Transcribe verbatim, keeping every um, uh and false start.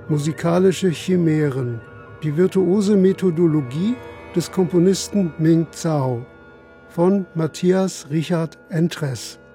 Musikalische Chimären. Die virtuose Methodologie des Komponisten Ming Zhao von Matthias Richard Entress.